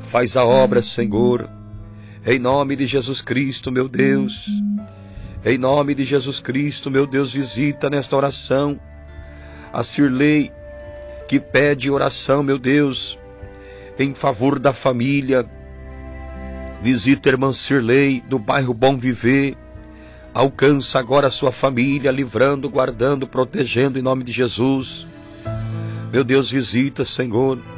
Faz a obra, Senhor, em nome de Jesus Cristo, meu Deus. Em nome de Jesus Cristo, meu Deus, visita nesta oração a Cirlei, que pede oração, meu Deus, em favor da família. Visita a irmã Cirlei, do bairro Bom Viver. Alcança agora a sua família, livrando, guardando, protegendo em nome de Jesus. Meu Deus, visita, Senhor.